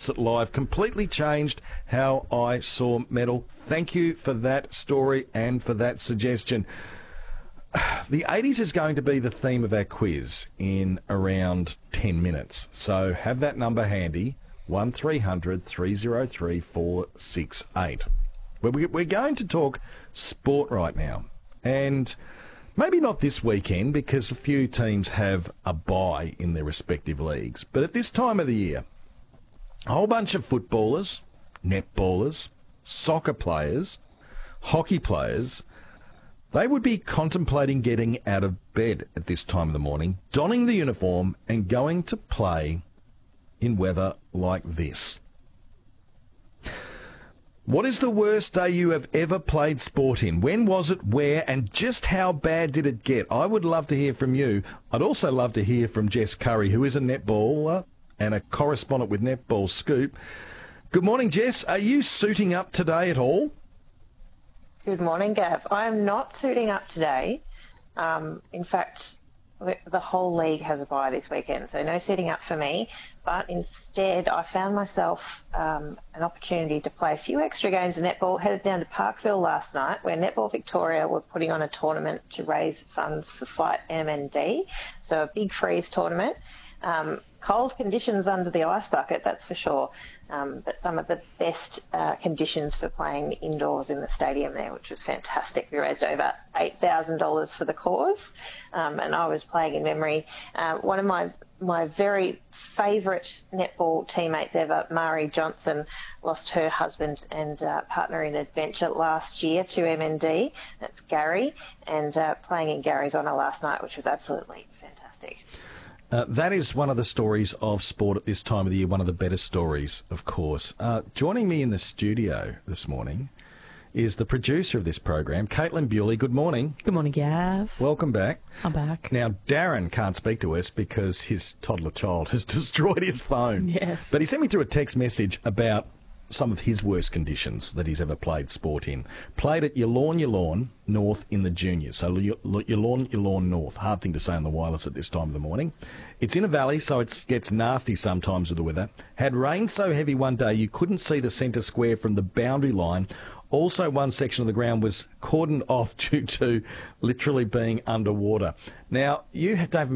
Sports Live. Completely changed how I saw metal. Thank you for that story and for that suggestion. The 80s is going to be the theme of our quiz in around 10 minutes. So have that number handy, 1300 303 468. We're going to talk sport right now. And maybe not this weekend because a few teams have a bye in their respective leagues. But at this time of the year, a whole bunch of footballers, netballers, soccer players, hockey players, they would be contemplating getting out of bed at this time of the morning, donning the uniform and going to play in weather like this. What is the worst day you have ever played sport in? When was it, where, and just how bad did it get? I would love to hear from you. I'd also love to hear from Jess Curry, who is a netballer and a correspondent with Netball Scoop. Good morning, Jess. Are you suiting up today at all? Good morning, Gav. I am not suiting up today. In fact, the whole league has a bye this weekend, so no suiting up for me. But instead, I found myself an opportunity to play a few extra games of netball. Headed down to Parkville last night, where Netball Victoria were putting on a tournament to raise funds for Fight MND. So a big freeze tournament. Cold conditions under the ice bucket, that's for sure. But some of the best conditions for playing indoors in the stadium there, which was fantastic. We raised over $8,000 for the cause, and I was playing in memory. One of my very favourite netball teammates ever, Mari Johnson, lost her husband and partner in adventure last year to MND. That's Gary, and playing in Gary's honour last night, which was absolutely fantastic. That is one of the stories of sport at this time of the year, one of the better stories, of course. Joining me in the studio this morning is the producer of this program, Caitlin Bewley. Good morning. Good morning, Gav. Welcome back. I'm back. Now, Darren can't speak to us because his toddler child has destroyed his phone. Yes. But he sent me through a text message about some of his worst conditions that he's ever played sport in. Played at Yallourn North in the juniors. So Yallourn North. Hard thing to say on the wireless at this time of the morning. It's in a valley, so it gets nasty sometimes with the weather. Had rain so heavy one day you couldn't see the centre square from the boundary line. Also, one section of the ground was cordoned off due to literally being underwater. Now, you, Dave